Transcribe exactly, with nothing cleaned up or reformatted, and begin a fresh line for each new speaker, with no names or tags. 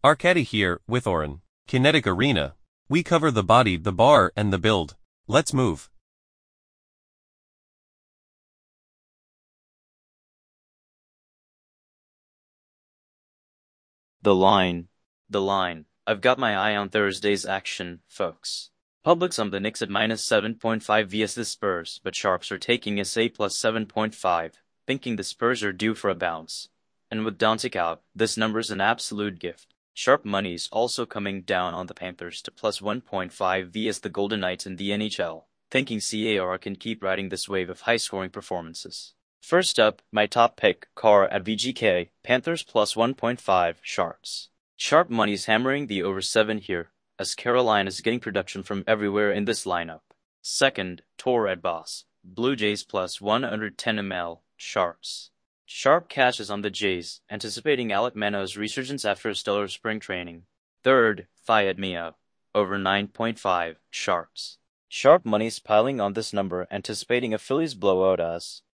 Arcady here, with Oren. Kinetic Arena. We cover the body, the bar, and the build. Let's move.
The line. The line. I've got my eye on Thursday's action, folks. Publix on the Knicks at minus seven point five vs the Spurs, but sharps are taking S A plus seven point five, thinking the Spurs are due for a bounce. And with Doncic out, this number's an absolute gift. Sharp money's also coming down on the Panthers to plus one point five vs the Golden Knights in the N H L, thinking C A R can keep riding this wave of high-scoring performances. First up, my top pick, Carr at V G K, Panthers plus one point five, sharps. Sharp money's hammering the over seven here, as Carolina's getting production from everywhere in this lineup. Second, Tor at Boss, Blue Jays plus one hundred ten milliliters, sharps. Sharp cashes on the Jays, anticipating Alek Manoah's resurgence after a stellar spring training. Third, Fiat Mio, over nine point five, sharps. Sharp money's piling on this number, anticipating a Phillies blowout as